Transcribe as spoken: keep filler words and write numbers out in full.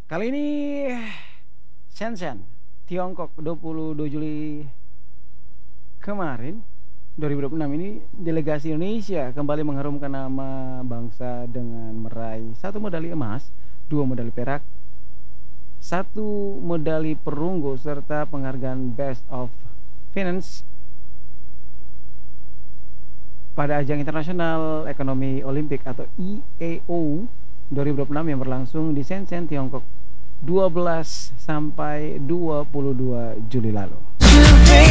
Kali ini Shenzhen, Tiongkok dua puluh dua Juli kemarin dua ribu dua puluh enam ini delegasi Indonesia kembali mengharumkan nama bangsa dengan meraih satu medali emas, dua medali perak, satu medali perunggu serta penghargaan Best of Finance pada ajang internasional ekonomi Olimpik atau I A O dua ribu dua puluh enam yang berlangsung di Shenzhen, Tiongkok dua belas sampai dua puluh dua Juli lalu.